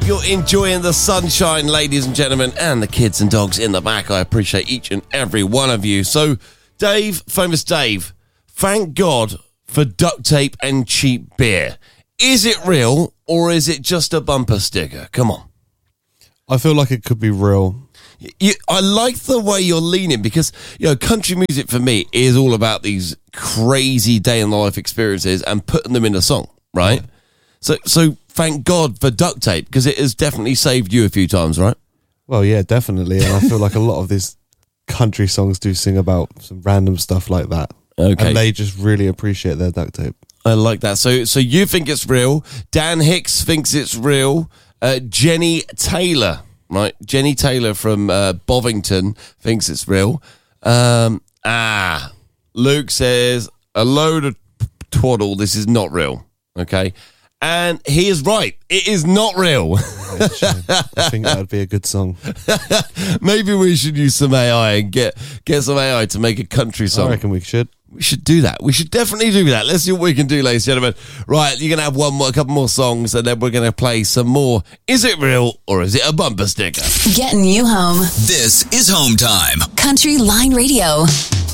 you're enjoying the sunshine, ladies and gentlemen, and the kids and dogs in the back. I appreciate each and every one of you. So, Dave, famous Dave, thank God for duct tape and cheap beer. Is it real or is it just a bumper sticker? Come on. I feel like it could be real. I like the way you're leaning because, country music for me is all about these crazy day in the life experiences and putting them in a song, right? Yeah. So thank God for duct tape because it has definitely saved you a few times, right? Well, yeah, definitely. And I feel like a lot of these country songs do sing about some random stuff like that. Okay. And they just really appreciate their duct tape. I like that. So you think it's real. Dan Hicks thinks it's real. Jenny Taylor. Right, Jenny Taylor from Bovington thinks it's real. Luke says, a load of twaddle, this is not real. Okay, and he is right. It is not real. I think that would be a good song. Maybe we should use some AI and get some AI to make a country song. I reckon we should. We should do that. We should definitely do that. Let's see what we can do, ladies and gentlemen. Right, you're going to have a couple more songs, and then we're going to play some more. Is it real, or is it a bumper sticker? Getting you home. This is Home Time. Country Line Radio.